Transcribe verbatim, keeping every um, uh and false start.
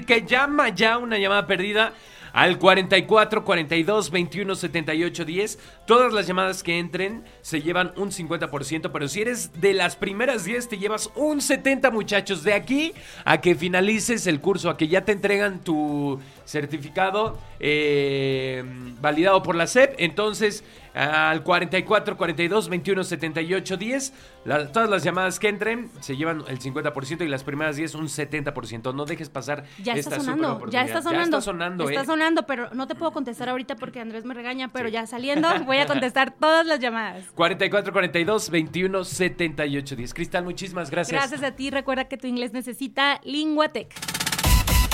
que llama ya una llamada perdida al cuarenta y cuatro, cuarenta y dos, veintiuno, setenta y ocho, diez. Todas las llamadas que entren se llevan un cincuenta por ciento, pero si eres de las primeras diez te llevas un setenta, muchachos. De aquí a que finalices el curso, a que ya te entregan tu certificado eh, validado por la S E P, entonces al cuarenta y cuatro, cuarenta y dos, veintiuno, setenta y ocho, diez, la, todas las llamadas que entren se llevan el cincuenta por ciento y las primeras diez un setenta por ciento. No dejes pasar ya esta está sonando, superoportunidad. ya está sonando, ya está sonando, está eh. sonando, pero no te puedo contestar ahorita porque Andrés me regaña, pero Sí. ya saliendo voy a contestar todas las llamadas. cuarenta y cuatro, cuarenta y dos, veintiuno, setenta y ocho, diez. Cristal, muchísimas gracias. Gracias a ti, recuerda que tu inglés necesita Linguatec.